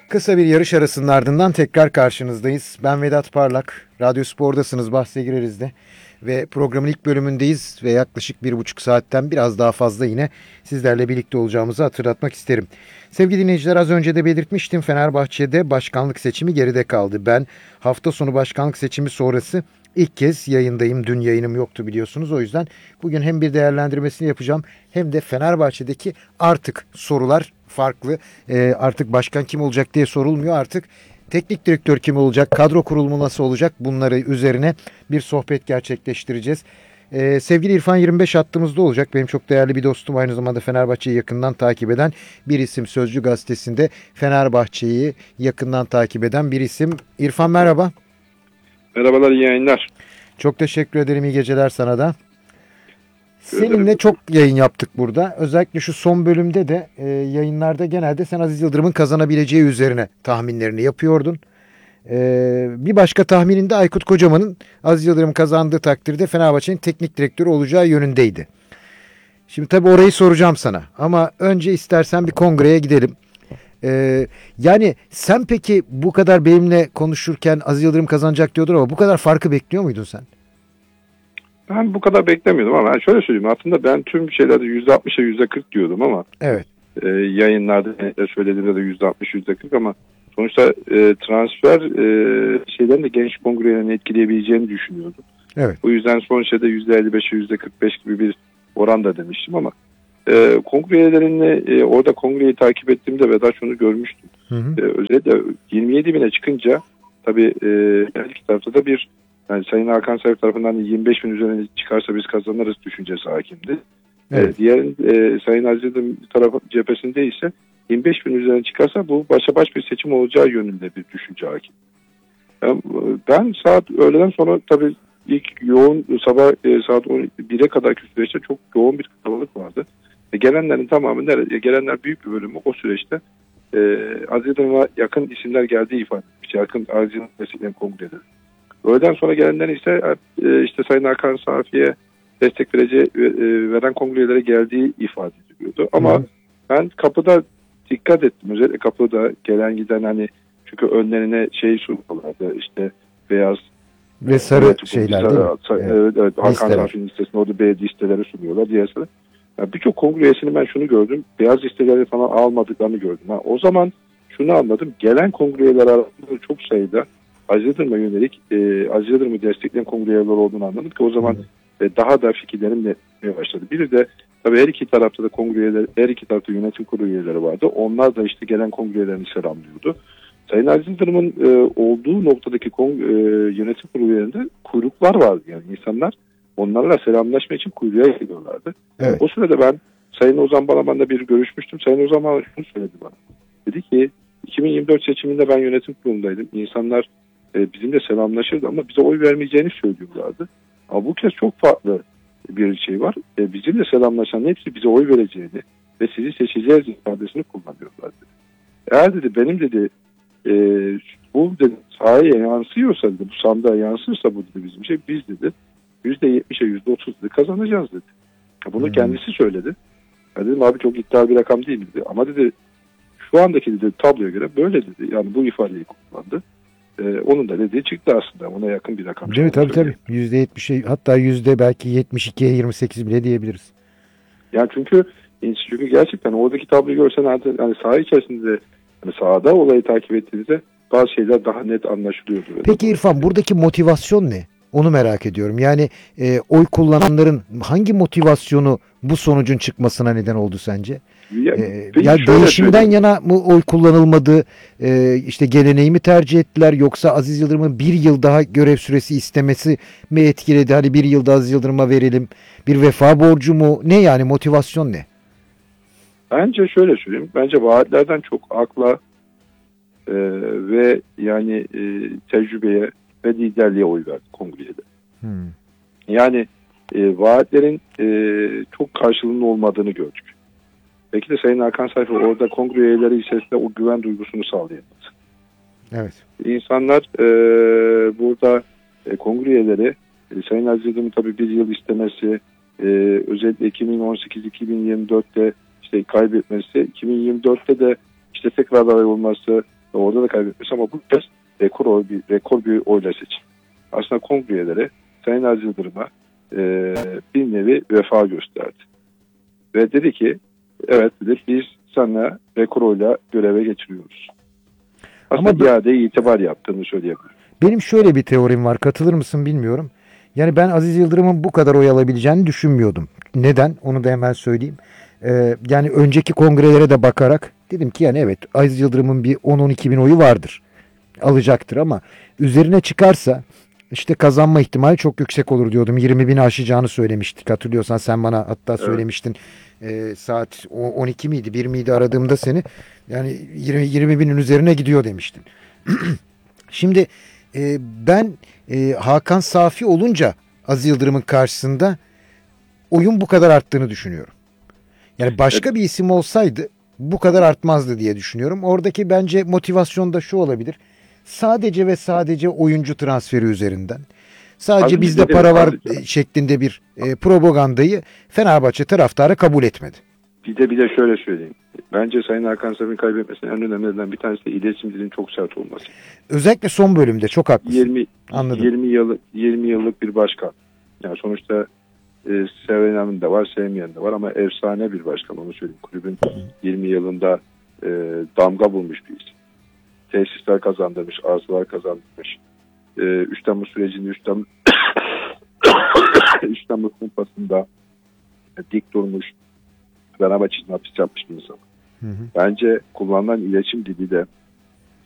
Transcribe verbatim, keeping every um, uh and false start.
Kısa bir yarış arasının ardından tekrar karşınızdayız. Ben Vedat Parlak. Radyo Spor'dasınız, bahse gireriz de. Ve programın ilk bölümündeyiz ve yaklaşık bir buçuk saatten biraz daha fazla yine sizlerle birlikte olacağımızı hatırlatmak isterim. Sevgili dinleyiciler, az önce de belirtmiştim, Fenerbahçe'de başkanlık seçimi geride kaldı. Ben hafta sonu başkanlık seçimi sonrası ilk kez yayındayım. Dün yayınım yoktu biliyorsunuz. O yüzden bugün hem bir değerlendirmesini yapacağım hem de Fenerbahçe'deki artık sorular farklı. Ee, artık başkan kim olacak diye sorulmuyor. Artık teknik direktör kim olacak, kadro kurulumu nasıl olacak, bunları üzerine bir sohbet gerçekleştireceğiz. Ee, sevgili İrfan yirmi beş hattımızda olacak. Benim çok değerli bir dostum, aynı zamanda Fenerbahçe'yi yakından takip eden bir isim. Sözcü gazetesinde Fenerbahçe'yi yakından takip eden bir isim. İrfan merhaba. Merhabalar, iyi yayınlar. Çok teşekkür ederim, iyi geceler sana da. Seninle çok yayın yaptık burada. Özellikle şu son bölümde de e, yayınlarda genelde sen Aziz Yıldırım'ın kazanabileceği üzerine tahminlerini yapıyordun. E, bir başka tahmininde Aykut Kocaman'ın Aziz Yıldırım kazandığı takdirde Fenerbahçe'nin teknik direktörü olacağı yönündeydi. Şimdi tabii orayı soracağım sana. Ama önce istersen bir kongreye gidelim. E, yani sen peki bu kadar benimle konuşurken Aziz Yıldırım kazanacak diyordun ama bu kadar farkı bekliyor muydun sen? Ben bu kadar beklemiyordum ama ben şöyle söyleyeyim. Aslında ben tüm şeylerde yüzde altmışa yüzde kırk diyordum ama evet. e, yayınlarda söylediğimde de yüzde altmış yüzde kırk ama sonuçta e, transfer e, şeylerin de genç kongrelerini etkileyebileceğini düşünüyordum. Evet. Bu yüzden sonuçta yüzde elli beşe yüzde kırk beş gibi bir oran da demiştim ama e, kongrelerini e, orada kongreyi takip ettiğimde Vedat şunu görmüştüm. Hı hı. E, özellikle yirmi yedi bine çıkınca tabii e, her iki tarafta da bir, yani Sayın Hakan Saif tarafından yirmi beş bin üzerine çıkarsa biz kazanırız düşüncesi hakimdi. Evet. E, diğer e, Sayın Aziz Yıldırım tarafı cephesinde ise yirmi beş bin üzerine çıkarsa bu başa baş bir seçim olacağı yönünde bir düşünce hakim. Yani ben saat öğleden sonra tabii ilk yoğun sabah e, saat on bire kadarki süreçte çok yoğun bir kalabalık vardı. E, gelenlerin tamamı nerede? Gelenler büyük bir bölümü o süreçte e, Aziz Yıldırım'a yakın isimler geldiği ifade etmiş. Yakın Aziz Yıldırım kongrede. Öğleden sonra gelenler ise e, işte Sayın Hakan Safi'ye destek vereceği, e, veren kongrelere geldiği ifade ediliyordu. Ama Hı. ben kapıda dikkat ettim. Özellikle kapıda gelen giden, hani çünkü önlerine şey sunuyorlardı, işte beyaz ve sarı evet, şeyler değil mi? Evet, evet, evet Hakan Safi'nin listesinde orada beyaz listeleri sunuyorlar. Diğer sıra. Yani birçok kongre üyesini ben şunu gördüm. Beyaz listeleri falan almadıklarını gördüm. Ha, o zaman şunu anladım. Gelen kongreler arasında çok sayıda Aziz Yıldırım'a yönelik e, Aziz Yıldırım'ı destekleyen kongreler olduğunu anladım ki o zaman e, daha da fikirlerim netmeye başladı. Biri de tabii her iki tarafta da kongreler, her iki tarafta yönetim kurulu üyeleri vardı. Onlar da işte gelen kongrelerini selamlıyordu. Sayın Aziz Yıldırım'ın e, olduğu noktadaki kong, e, yönetim kurulu üyelerinde kuyruklar vardı. Yani insanlar onlarla selamlaşma için kuyruğa gidiyorlardı. Evet. O sırada ben Sayın Ozan Balaban'la bir görüşmüştüm. Sayın Ozan Balaban şunu söyledi bana. Dedi ki iki bin yirmi dört seçiminde ben yönetim kurulundaydım. İnsanlar e, bizimle selamlaşırdı ama bize oy vermeyeceğini söylüyorlardı. Ama bu kez çok farklı bir şey var. E, bizimle selamlaşan hepsi bize oy vereceğini ve sizi seçeceğiz ifadesini kullanıyorlardı. Eğer dedi benim dedi e, bu dedi sahaya yansıyorsa dedi, bu sandığa yansırsa bu dedi bizim şey, biz dedi yüzde yetmişe yüzde otuz dedi kazanacağız dedi. Bunu hmm. kendisi söyledi. Ya dedim abi çok iddialı bir rakam değil dedi. Ama dedi şu andaki dedi tabloya göre böyle dedi. Yani bu ifadeyi kullandı. Ee, onun da dediği çıktı aslında. Ona yakın bir rakam. Değil mi? Tabii tabii. yüzde yetmişe hatta yüzde belki yetmiş ikiye yirmi sekiz bile diyebiliriz. Yani çünkü çünkü gerçekten oradaki tabloyu görsen artık hani saha içerisinde, hani sahada olayı takip ettiğinizde bazı şeyler daha net anlaşılıyordu. Peki İrfan, buradaki motivasyon ne? Onu merak ediyorum. Yani e, oy kullananların hangi motivasyonu bu sonucun çıkmasına neden oldu sence? Ya, ee, ya değişimden söyleyeyim. Yana mı oy kullanılmadı? Ee, işte geleneği mi tercih ettiler? Yoksa Aziz Yıldırım'ın bir yıl daha görev süresi istemesi mi etkiledi? Hani bir yılda Aziz Yıldırım'a verelim. Bir vefa borcu mu? Ne yani, motivasyon ne? Bence şöyle söyleyeyim. Bence vaatlerden çok akla e, ve yani e, tecrübeye ve liderliğe oy verdi kongrede. Hmm. Yani e, vaatlerin e, çok karşılığının olmadığını gördük. Belki de Sayın Hakan Saif orada kongre üyeleri içerisinde o güven duygusunu sağlayamadı. Evet. İnsanlar e, burada e, kongre üyeleri e, Sayın Aziz Yıldırım'ın tabii bir yıl istemesi, e, özellikle iki bin on sekiz iki bin yirmi dörtte işte kaybetmesi, iki bin yirmi dörtte de işte tekrar aday olması, Orada da kaybetmesi ama bu kez rekor bir, rekor bir oyla seçildi. Aslında kongre üyeleri Sayın Aziz Yıldırım'a e, bir nevi vefa gösterdi. Ve dedi ki evet dedi, biz sana rekor oyla göreve geçiriyoruz. Aslında Ama iadeye itibar yaptığını söyleyebilirim. benim şöyle bir teorim var. Katılır mısın bilmiyorum. Yani ben Aziz Yıldırım'ın bu kadar oy alabileceğini düşünmüyordum. Neden? Onu da hemen söyleyeyim. Ee, yani önceki kongrelere de bakarak dedim ki yani evet Aziz Yıldırım'ın bir on on iki bin oyu vardır. Alacaktır ama üzerine çıkarsa işte kazanma ihtimali çok yüksek olur diyordum. yirmi bini aşacağını söylemiştik. Hatırlıyorsan sen bana hatta Evet. söylemiştin. Ee, saat on iki miydi bir miydi aradığımda seni. Yani yirmi, yirmi binin üzerine gidiyor demiştin. Şimdi e, ben e, Hakan Safi olunca Aziz Yıldırım'ın karşısında oyun bu kadar arttığını düşünüyorum. Yani başka bir isim olsaydı bu kadar artmazdı diye düşünüyorum. Oradaki bence motivasyon da şu olabilir. Sadece ve sadece oyuncu transferi üzerinden. Sadece Abi bizde bizde de para var sadece. şeklinde bir e, propagandayı Fenerbahçe taraftarı kabul etmedi. Bir de bir de şöyle söyleyeyim. Bence Sayın Hakan Safi'nin kaybetmesinin en önemlilerinden bir tanesi de iletişim dilinin çok sert olması. Özellikle son bölümde çok haklısın. yirmi Anladım. yirmi yıllık yirmi yıllık bir başkan. Yani sonuçta e, sevenin de var, sevmeyen de var ama efsane bir başkan, onu söyleyeyim. Kulübün yirmi yılında e, damga bulmuş bir isim. Tesisler kazandırmış, arsalar kazandırmış. E, üç Temmuz sürecinde üç Temmuz üç Temmuz kumpasında e, dik durmuş, Fenerbahçe için hapis yapmış bir insan. Hı hı. Bence kullanılan iletişim dili de